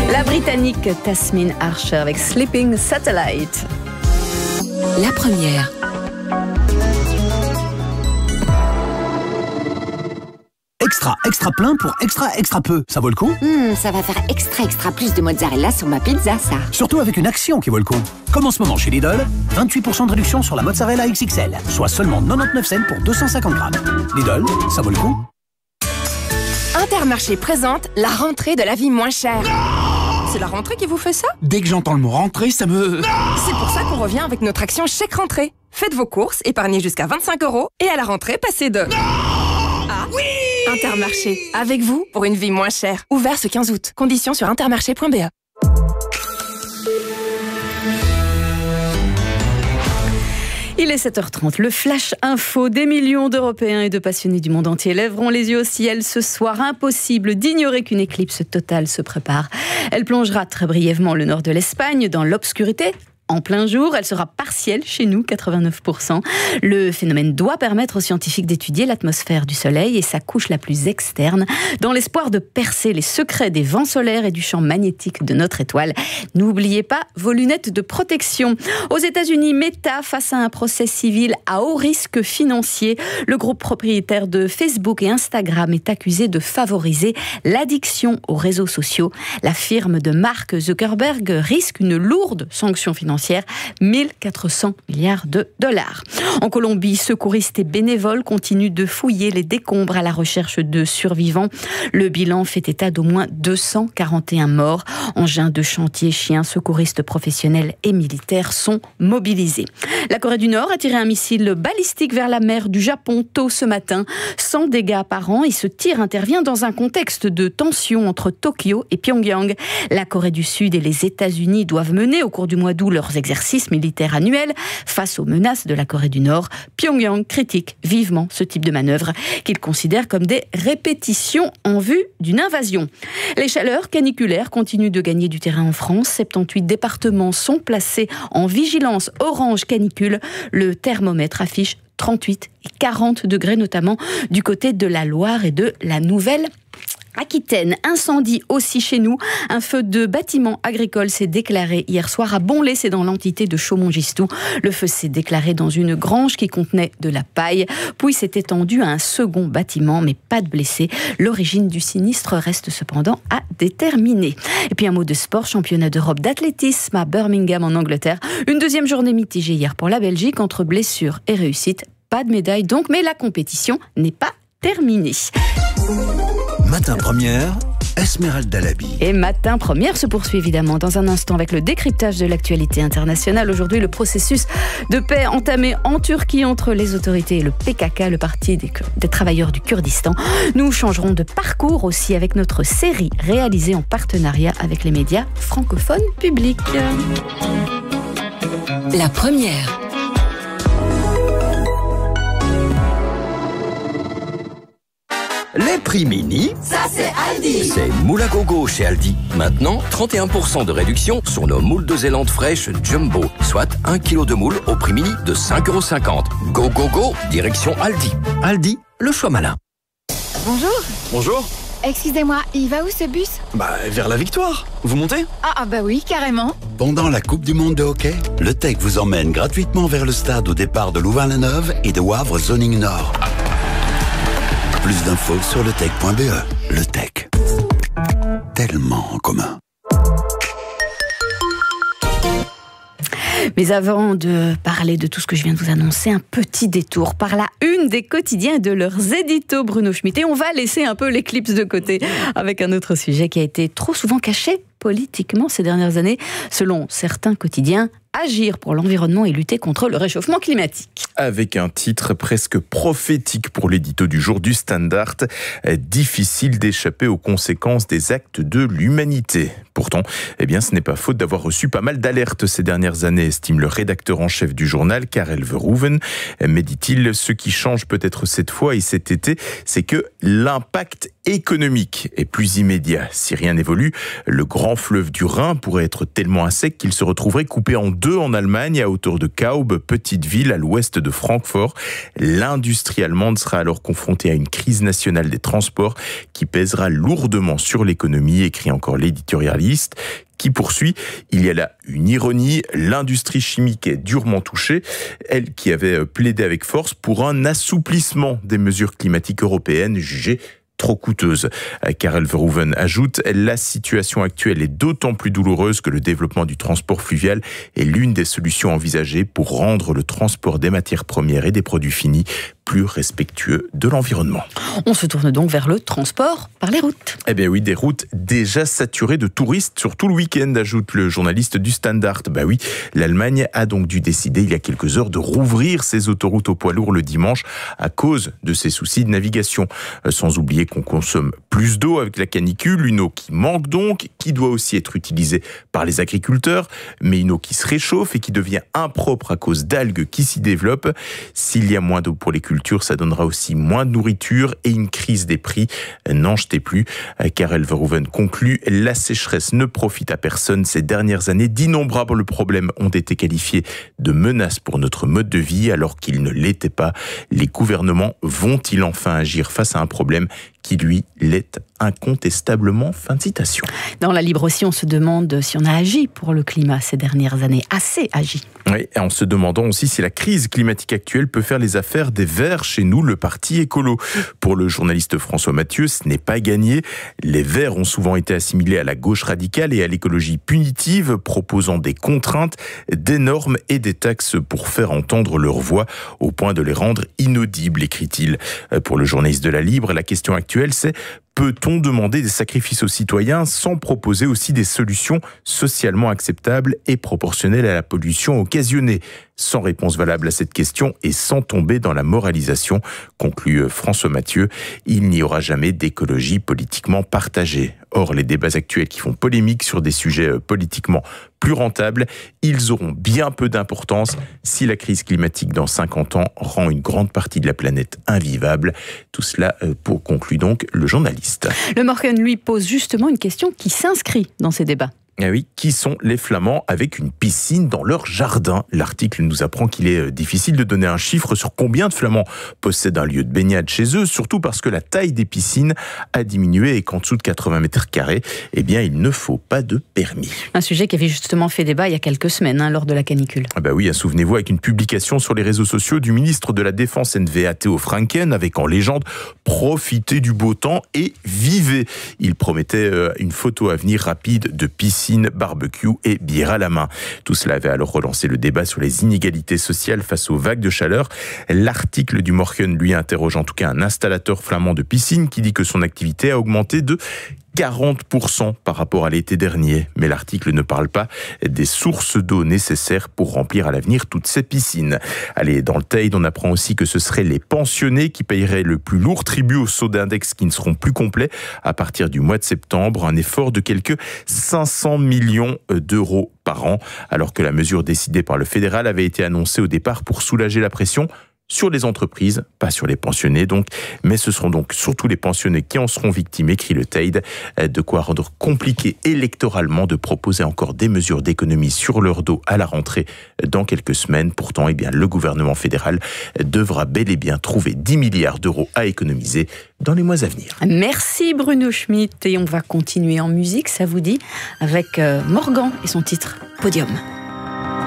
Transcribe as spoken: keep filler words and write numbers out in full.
La Britannique Tasmin Archer avec Sleeping Satellite. La première. Extra, extra plein pour extra, extra peu. Ça vaut le coup? Mmh, ça va faire extra, extra plus de mozzarella sur ma pizza, ça. Surtout avec une action qui vaut le coup. Comme en ce moment chez Lidl, vingt-huit pour cent de réduction sur la mozzarella X X L, soit seulement quatre-vingt-dix-neuf cents pour deux cent cinquante grammes. Lidl, ça vaut le coup. Intermarché présente la rentrée de la vie moins chère. C'est la rentrée qui vous fait ça? Dès que j'entends le mot rentrée, ça me... C'est pour ça qu'on revient avec notre action chèque rentrée. Faites vos courses, épargnez jusqu'à vingt-cinq euros et à la rentrée, passez de... Ah oui! Intermarché, avec vous pour une vie moins chère. Ouvert ce quinze août. Conditions sur intermarché point b e. Il est sept heures trente, le Flash Info. Des millions d'Européens et de passionnés du monde entier lèveront les yeux au ciel ce soir. Impossible d'ignorer qu'une éclipse totale se prépare. Elle plongera très brièvement le nord de l'Espagne dans l'obscurité. En plein jour, elle sera partielle chez nous, quatre-vingt-neuf pour cent. Le phénomène doit permettre aux scientifiques d'étudier l'atmosphère du Soleil et sa couche la plus externe, dans l'espoir de percer les secrets des vents solaires et du champ magnétique de notre étoile. N'oubliez pas vos lunettes de protection. Aux États-Unis, Meta, face à un procès civil à haut risque financier, le groupe propriétaire de Facebook et Instagram est accusé de favoriser l'addiction aux réseaux sociaux. La firme de Mark Zuckerberg risque une lourde sanction financière, mille quatre cents milliards de dollars. En Colombie, secouristes et bénévoles continuent de fouiller les décombres à la recherche de survivants. Le bilan fait état d'au moins deux cent quarante et un morts. Engins de chantier, chiens, secouristes professionnels et militaires sont mobilisés. La Corée du Nord a tiré un missile balistique vers la mer du Japon tôt ce matin. Sans dégâts apparents, et ce tir intervient dans un contexte de tension entre Tokyo et Pyongyang. La Corée du Sud et les États-Unis doivent mener au cours du mois d'août leurs exercices militaires annuels face aux menaces de la Corée du Nord. Pyongyang critique vivement ce type de manœuvre qu'il considère comme des répétitions en vue d'une invasion. Les chaleurs caniculaires continuent de gagner du terrain en France. soixante-dix-huit départements sont placés en vigilance orange canicule. Le thermomètre affiche trente-huit et quarante degrés, notamment du côté de la Loire et de la Nouvelle Aquitaine. Incendie aussi chez nous. Un feu de bâtiment agricole s'est déclaré hier soir à Bonlé, c'est dans l'entité de Chaumont-Gistou. Le feu s'est déclaré dans une grange qui contenait de la paille, puis s'est étendu à un second bâtiment, mais pas de blessés. L'origine du sinistre reste cependant à déterminer. Et puis un mot de sport, championnat d'Europe d'athlétisme à Birmingham en Angleterre. Une deuxième journée mitigée hier pour la Belgique entre blessures et réussite. Pas de médaille donc, mais la compétition n'est pas terminée. Matin Première, Esmeralda Labi. Et Matin Première se poursuit évidemment dans un instant avec le décryptage de l'actualité internationale. Aujourd'hui, le processus de paix entamé en Turquie entre les autorités et le P K K, le parti des, des travailleurs du Kurdistan. Nous changerons de parcours aussi avec notre série réalisée en partenariat avec les médias francophones publics. La première. Les prix mini, ça c'est Aldi. C'est moule à gogo chez Aldi. Maintenant, trente et un pour cent de réduction sur nos moules de Zélande fraîches Jumbo. Soit un kilo de moule au prix mini de cinq euros cinquante. Go, go, go, direction Aldi. Aldi, le choix malin. Bonjour. Bonjour. Excusez-moi, il va où ce bus? Bah, vers la victoire. Vous montez? Ah, ah bah oui, carrément. Pendant la Coupe du Monde de hockey, le Tech vous emmène gratuitement vers le stade au départ de Louvain-la-Neuve et de Wavre Zoning Nord. Plus d'infos sur le tech point b e. Le Tech. Tellement en commun. Mais avant de parler de tout ce que je viens de vous annoncer, un petit détour par la une des quotidiens et de leurs éditos, Bruno Schmitt. Et on va laisser un peu l'éclipse de côté avec un autre sujet qui a été trop souvent caché politiquement ces dernières années, selon certains quotidiens. Agir pour l'environnement et lutter contre le réchauffement climatique. Avec un titre presque prophétique pour l'édito du jour du Standard, difficile d'échapper aux conséquences des actes de l'humanité. Pourtant, eh bien, ce n'est pas faute d'avoir reçu pas mal d'alertes ces dernières années, estime le rédacteur en chef du journal, Karel Verhoeven. Mais dit-il, ce qui change peut-être cette fois et cet été, c'est que l'impact économique est plus immédiat. Si rien n'évolue, le grand fleuve du Rhin pourrait être tellement à sec qu'il se retrouverait coupé en deux deux en Allemagne, à hauteur de Kaub, petite ville à l'ouest de Francfort. L'industrie allemande sera alors confrontée à une crise nationale des transports qui pèsera lourdement sur l'économie, écrit encore l'éditorialiste, qui poursuit. Il y a là une ironie, l'industrie chimique est durement touchée, elle qui avait plaidé avec force pour un assouplissement des mesures climatiques européennes jugées trop coûteuse. Karel Verhoeven ajoute « La situation actuelle est d'autant plus douloureuse que le développement du transport fluvial est l'une des solutions envisagées pour rendre le transport des matières premières et des produits finis plus respectueux de l'environnement. » On se tourne donc vers le transport par les routes. Eh bien oui, des routes déjà saturées de touristes, surtout le week-end, ajoute le journaliste du Standard. Bah oui, l'Allemagne a donc dû décider il y a quelques heures de rouvrir ses autoroutes aux poids lourds le dimanche à cause de ses soucis de navigation. Sans oublier qu'on consomme plus d'eau avec la canicule, une eau qui manque donc, qui doit aussi être utilisée par les agriculteurs, mais une eau qui se réchauffe et qui devient impropre à cause d'algues qui s'y développent. S'il y a moins d'eau pour les cultures, ça donnera aussi moins de nourriture et une crise des prix. N'en jetez plus. Karel Verhoeven conclut, la sécheresse ne profite à personne. Ces dernières années, d'innombrables problèmes ont été qualifiés de menaces pour notre mode de vie alors qu'ils ne l'étaient pas. Les gouvernements vont-ils enfin agir face à un problème qui, lui, l'est incontestablement. Fin de citation. Dans la Libre aussi, on se demande si on a agi pour le climat ces dernières années. Assez agi. Oui, en se demandant aussi si la crise climatique actuelle peut faire les affaires des Verts chez nous, le parti écolo. Pour le journaliste François Mathieu, ce n'est pas gagné. Les Verts ont souvent été assimilés à la gauche radicale et à l'écologie punitive, proposant des contraintes, des normes et des taxes pour faire entendre leur voix, au point de les rendre inaudibles, écrit-il. Pour le journaliste de la Libre, la question actuelle, c'est: peut-on demander des sacrifices aux citoyens sans proposer aussi des solutions socialement acceptables et proportionnelles à la pollution occasionnée? Sans réponse valable à cette question et sans tomber dans la moralisation, conclut François Mathieu, il n'y aura jamais d'écologie politiquement partagée. Or, les débats actuels qui font polémique sur des sujets politiquement plus rentables, ils auront bien peu d'importance si la crise climatique dans cinquante ans rend une grande partie de la planète invivable. Tout cela pour conclure donc le journaliste. Le Morgen lui pose justement une question qui s'inscrit dans ces débats. Ah oui, qui sont les Flamands avec une piscine dans leur jardin? L'article nous apprend qu'il est difficile de donner un chiffre sur combien de Flamands possèdent un lieu de baignade chez eux, surtout parce que la taille des piscines a diminué et qu'en dessous de quatre-vingts mètres carrés, eh bien, il ne faut pas de permis. Un sujet qui avait justement fait débat il y a quelques semaines, hein, lors de la canicule. Ah bah oui, souvenez-vous, avec une publication sur les réseaux sociaux du ministre de la Défense N V A Theo Franken, avec en légende « Profitez du beau temps et vivez ». Il promettait une photo à venir rapide de piscine, barbecue et bière à la main. Tout cela avait alors relancé le débat sur les inégalités sociales face aux vagues de chaleur. L'article du Morgen, lui, interroge en tout cas un installateur flamand de piscine qui dit que son activité a augmenté de quarante pour cent par rapport à l'été dernier. Mais l'article ne parle pas des sources d'eau nécessaires pour remplir à l'avenir toutes ces piscines. Allez, dans le Teide, on apprend aussi que ce seraient les pensionnés qui paieraient le plus lourd tribut aux sauts d'index qui ne seront plus complets à partir du mois de septembre. Un effort de quelques cinq cents millions d'euros par an, alors que la mesure décidée par le fédéral avait été annoncée au départ pour soulager la pression sur les entreprises, pas sur les pensionnés donc, mais ce seront donc surtout les pensionnés qui en seront victimes, écrit le Teide, de quoi rendre compliqué électoralement de proposer encore des mesures d'économie sur leur dos à la rentrée dans quelques semaines. Pourtant, eh bien, le gouvernement fédéral devra bel et bien trouver dix milliards d'euros à économiser dans les mois à venir. Merci Bruno Schmitt, et on va continuer en musique, ça vous dit, avec Morgan et son titre Podium.